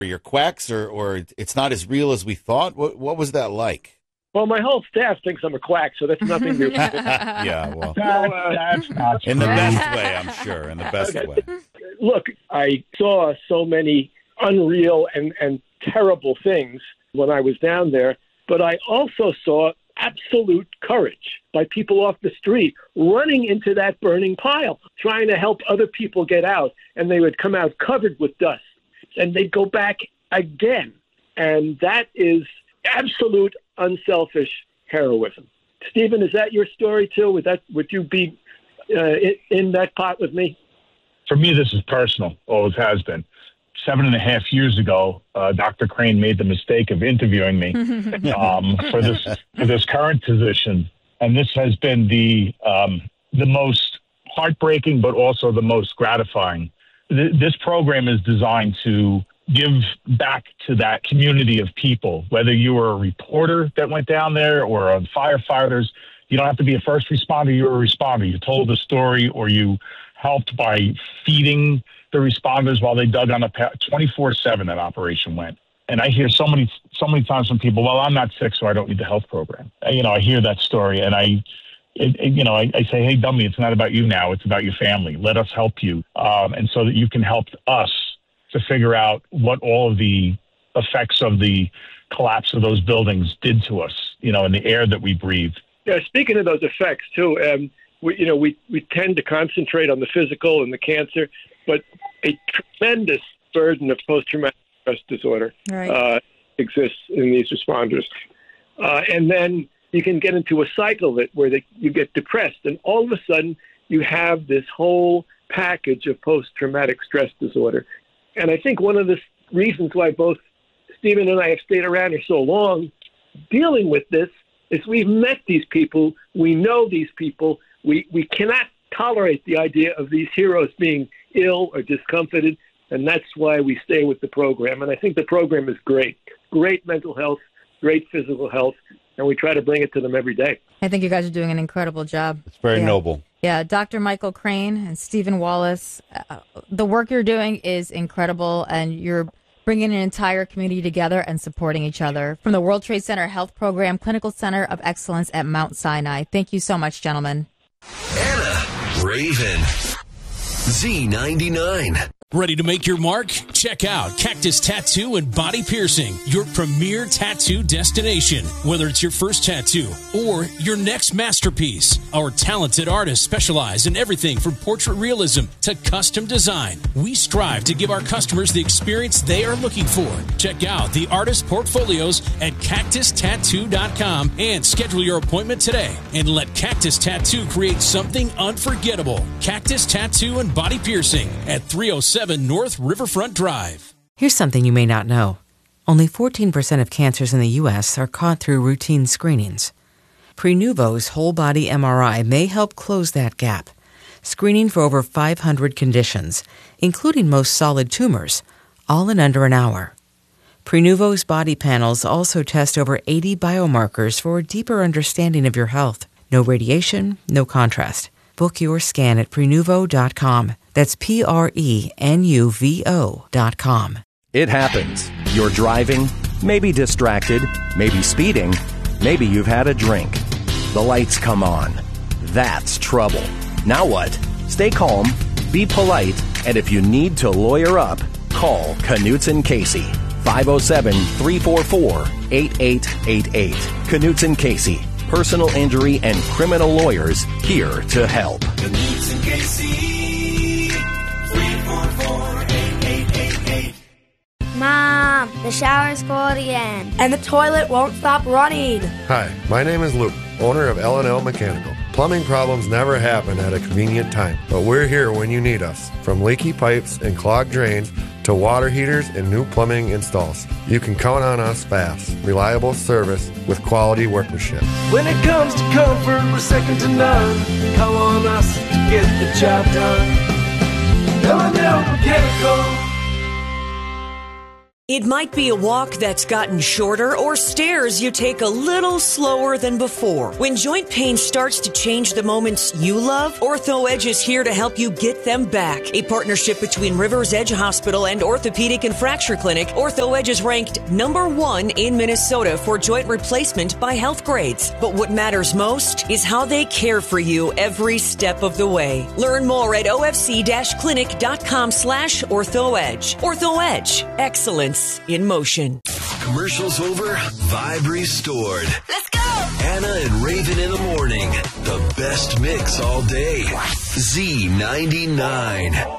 You're quacks, or it's not as real as we thought? What was that like? Well, my whole staff thinks I'm a quack, so that's nothing new. Yeah, well, That's not in the true. best way, I'm sure. In the best way. Look, I saw so many unreal and terrible things when I was down there, but I also saw absolute courage by people off the street running into that burning pile, trying to help other people get out, and they would come out covered with dust, and they'd go back again. And that is absolute unselfish heroism. Stephen, is that your story too? Would you be in that pot with me? For me, this is personal. Always has been. 7.5 years ago, Dr. Crane made the mistake of interviewing me for this current position, and this has been the most heartbreaking, but also the most gratifying. This program is designed to give back to that community of people, whether you were a reporter that went down there or a firefighters. You don't have to be a first responder. You're a responder. You told the story, or you helped by feeding the responders while they dug on a 24/7 that operation went. And I hear so many times from people, well, I'm not sick, so I don't need the health program. I hear that story, and I say, hey, dummy, it's not about you now. It's about your family. Let us help you. And so that you can help us to figure out what all of the effects of the collapse of those buildings did to us, in the air that we breathe. Yeah, speaking of those effects, too, we tend to concentrate on the physical and the cancer, but a tremendous burden of post-traumatic stress disorder exists in these responders. And then you can get into a cycle where you get depressed, and all of a sudden you have this whole package of post-traumatic stress disorder. And I think one of the reasons why both Stephen and I have stayed around here so long dealing with this is we've met these people. We know these people. We cannot tolerate the idea of these heroes being ill or discomforted, and that's why we stay with the program. And I think the program is great. Great mental health, great physical health, and we try to bring it to them every day. I think you guys are doing an incredible job. It's very noble. Yeah, Dr. Michael Crane and Stephen Wallace, the work you're doing is incredible, and you're bringing an entire community together and supporting each other. From the World Trade Center Health Program, Clinical Center of Excellence at Mount Sinai. Thank you so much, gentlemen. Anna Raven, Z99. Ready to make your mark? Check out Cactus Tattoo and Body Piercing, your premier tattoo destination. Whether it's your first tattoo or your next masterpiece, our talented artists specialize in everything from portrait realism to custom design. We strive to give our customers the experience they are looking for. Check out the artist portfolios at cactustattoo.com and schedule your appointment today. And let Cactus Tattoo create something unforgettable. Cactus Tattoo and Body Piercing at 307 North Riverfront Drive. Here's something you may not know. Only 14% of cancers in the U.S. are caught through routine screenings. Prenuvo's whole body MRI may help close that gap, screening for over 500 conditions, including most solid tumors, all in under an hour. Prenuvo's body panels also test over 80 biomarkers for a deeper understanding of your health. No radiation, no contrast. Book your scan at Prenuvo.com. That's Prenuvo.com. It happens. You're driving, maybe distracted, maybe speeding, maybe you've had a drink. The lights come on. That's trouble. Now what? Stay calm, be polite, and if you need to lawyer up, call Knutson Casey. 507-344-8888. Knutson Casey. Personal injury and criminal lawyers here to help. Knutson Casey, 344-8888. Mom, the shower's full again. And the toilet won't stop running. Hi, my name is Luke, owner of L&L Mechanical. Plumbing problems never happen at a convenient time, but we're here when you need us. From leaky pipes and clogged drains to water heaters and new plumbing installs. You can count on us fast, reliable service with quality workmanship. When it comes to comfort, we're second to none. Call on us to get the job done. L&L Mechanical. It might be a walk that's gotten shorter or stairs you take a little slower than before. When joint pain starts to change the moments you love, Ortho Edge is here to help you get them back. A partnership between Rivers Edge Hospital and Orthopedic and Fracture Clinic, Ortho Edge is ranked number 1 in Minnesota for joint replacement by Health Grades. But what matters most is how they care for you every step of the way. Learn more at ofc-clinic.com/orthoedge. Ortho Edge, excellence in motion. Commercials over, vibe restored. Let's go! Anna and Raven in the morning. The best mix all day. Z99.